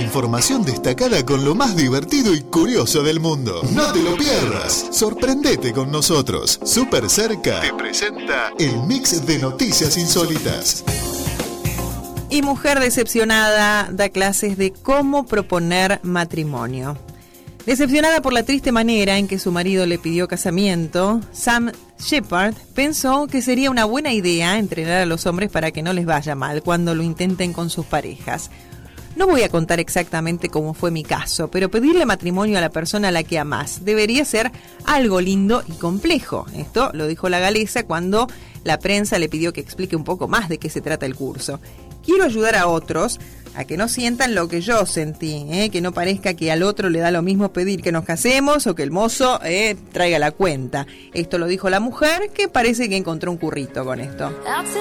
información destacada con lo más divertido y curioso del mundo. No te lo pierdas. Sorprendete con nosotros. Super Cerca te presenta el mix de noticias insólitas. Y mujer decepcionada da clases de cómo proponer matrimonio. Decepcionada por la triste manera en que su marido le pidió casamiento, Sam Shepard pensó que sería una buena idea entrenar a los hombres para que no les vaya mal cuando lo intenten con sus parejas. No voy a contar exactamente cómo fue mi caso, pero pedirle matrimonio a la persona a la que amás debería ser algo lindo y complejo. Esto lo dijo la galesa cuando la prensa le pidió que explique un poco más de qué se trata el curso. Quiero ayudar a otros a que no sientan lo que yo sentí, que no parezca que al otro le da lo mismo pedir que nos casemos o que el mozo traiga la cuenta. Esto lo dijo la mujer, que parece que encontró un currito con esto.